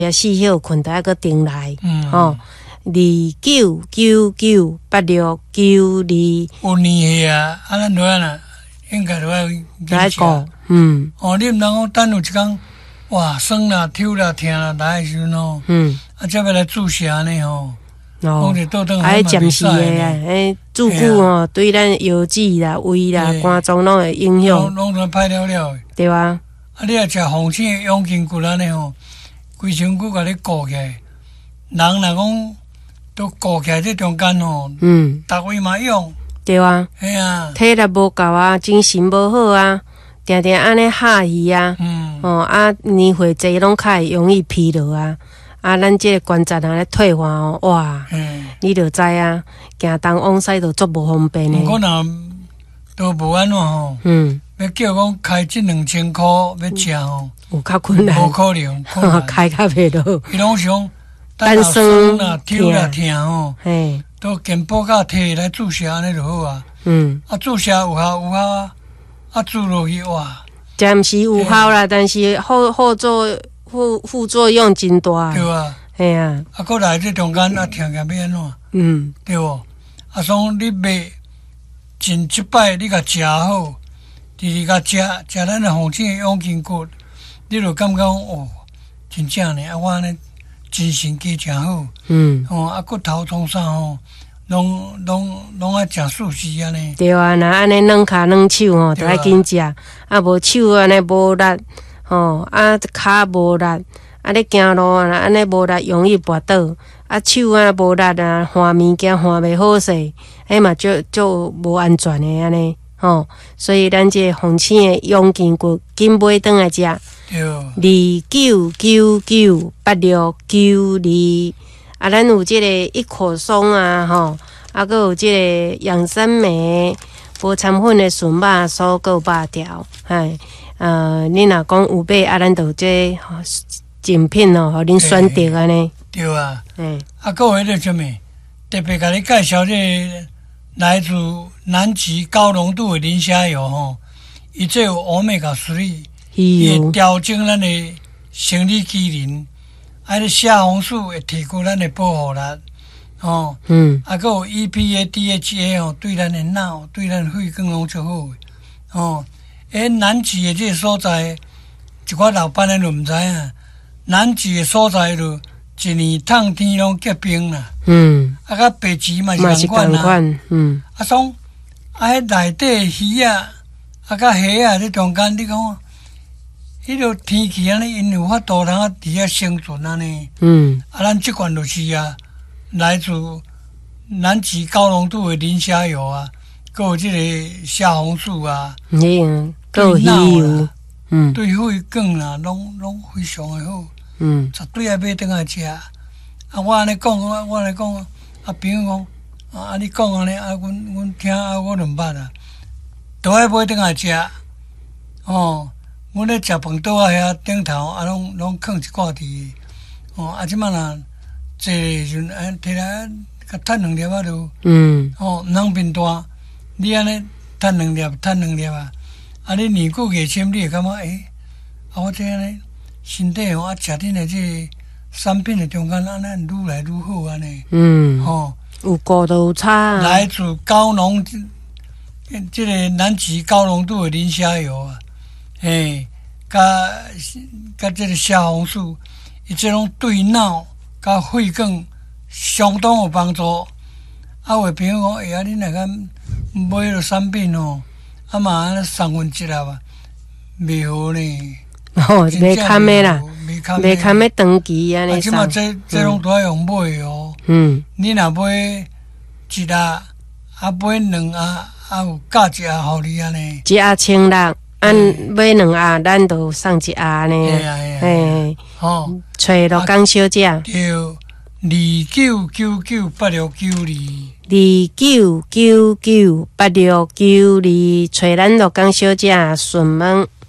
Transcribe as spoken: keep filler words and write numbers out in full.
也四休困倒个顶来， 嗯， 吼、二九九九八六九二， 有年岁啊，啊，咱落啊啦，应该落来来过，嗯哦，你毋通讲等有一天，哇，酸啦、抽啦、疼啦来的时阵哦， 嗯， 啊，才要来注射呢吼。 哦讲者倒转哎， 来嘛袂暂时使的啊， 呢， 哎，注久吼，对咱腰子啦、胃啦、 嘿肝脏拢会影拢响， 拢全歹了了的。 对吧？ 啊，你若食红星的养筋骨安尼吼，规身躯甲你固起来。人若讲都固起来，这中间吼， 嗯， 逐位嘛用， 对啊， 嘿啊， 体力无够啊，精神无好啊，定定安尼下去啊， 嗯， 哦啊，年岁济拢较会容易疲劳啊，啊，咱这个关节啊咧退化哦，哇， 嗯， 你就知啊，行东往西就足无方便毋过的， 若都无安怎吼， 嗯， 要叫讲开这两千箍要食吼， 有较困难无，可能，困难。 开较袂落， 伊拢想单等酸酸啦、抽啦、疼吼， 嘿， 都健保卡摕来注射安尼就好啊。 嗯， 啊，注射有效有效啊，啊注落去哇， 暂时有效啦，但是后后作副副作用真大， 对啊。 嘿啊， 啊，过来这中间啊，疼起来要安怎？ 嗯， 对无？啊，所以你袂前一摆你甲食好，第二甲食食咱的红星的养筋骨，你就感觉讲哦，真正呢，啊，我呢精神机诚好， 嗯。 哦，啊，骨头创啥吼，拢拢拢爱食素食安尼。 对啊，若安尼软骹软手吼，着爱紧食，啊无手安尼无力，吼啊骹无力，啊咧行路啊安尼无力，容易跌倒，啊手啊无力啊，换物件换袂好势，迄嘛就就无安全的安尼，吼，所以咱这红星的养筋骨紧买转来食， 对， 二九九九八六九二，啊咱有即个一口松啊，吼。啊，佮有即个养生酶、无掺粉的纯肉酥，佮有肉条，嗨，呃，你若讲有买，啊，咱就有这精品哦，互恁选择安尼， 对啊。 嘿， 啊，还有迄个什么，特别甲你介绍这个来自南极高浓度的磷虾油吼，伊这有欧米伽三， 鱼伊会油， 调整咱的生理机能，啊，迄虾红素会提高咱的保护力，哦， 嗯， 啊，还有 E P A、D H A 哦，对咱的脑、对咱肺更拢足好的，哦，诶，南极的这个所在，一寡老板咱就毋知影，南极的所在就一年烫天拢结冰啦。 嗯， 啊，甲白旗嘛是嘛是共款啦。 共款，嗯， 啊，种啊，迄内底鱼啊，啊，甲虾啊，这中间你讲，迄落天气安尼，因有法度通啊伫遐生存安尼。 嗯， 啊，咱即款就是啊，来自南极高浓度的磷虾油啊，佮有即个虾红素啊， 迄样，佮有鱼油，嗯对肺管啊，拢拢非常的好， 嗯， 绝对爱买转来食。啊，我安尼讲，我我安尼讲，啊，朋友讲，啊，你讲安尼，啊，阮阮听啊，我就毋捌啊，都爱买转来食。哦，阮咧食饭桌啊遐顶头啊，拢拢放一挂伫。哦，啊，即摆若坐时阵，啊，摕来甲趁两粒啊就， 嗯， 哦，毋通变大。你安尼趁两粒，趁两粒啊，啊，你年久月深，你会感觉诶，啊，我这安尼身体吼啊，食恁的这个产品的中间，安尼愈来愈好安尼。 嗯， 吼、 有高度有差啊， 来自高浓这个南极高浓度的磷虾油啊，嘿，甲甲这个虾红素，伊这种对脑甲肺管相当有帮助。啊，有的朋友讲，哎呀，你若敢买迄个产品吼，啊嘛安三分一粒啊，袂好呢。 吼，袂堪的啦， 袂堪袂堪的长期安啊， 尼即马送， 这这拢都要用买的哦。 嗯， 你若买一盒，啊买两盒，啊有加一盒互你安尼。 一盒千六，按买两盒，咱就送一盒呢， 嘿啊嘿啊嘿， 吼， 找落港小姐。 对，二九九九八六九二。 二九九九八六九二，找咱乐港小姐询问。